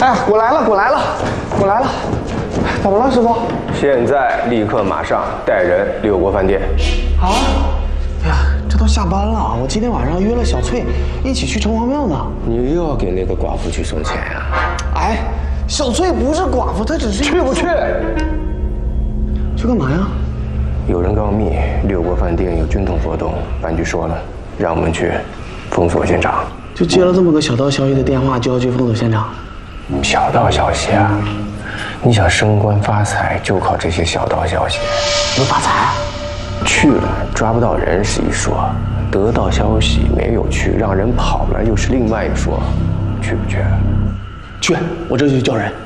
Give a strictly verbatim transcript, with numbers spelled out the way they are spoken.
哎，我来了，我来了，我来了，怎么了，师傅？ 现在立刻马上带人六国饭店。 啊？哎呀，这都下班了，我今天晚上约了小翠一起去城隍庙呢。 你又要给那个寡妇去送钱呀？ 哎，小翠不是寡妇，她只是去不去？ 去干嘛呀？ 有人告密，六国饭店有军统活动，班局说了，让我们去封锁现场。 就接了这么个小道消息的电话，就要去封锁现场？ 小道消息啊！你想升官发财，就靠这些小道消息。 能发财？ 去了抓不到人是一说，得到消息没有去，让人跑了又是另外一说。去不去？ 去，我这就去叫人。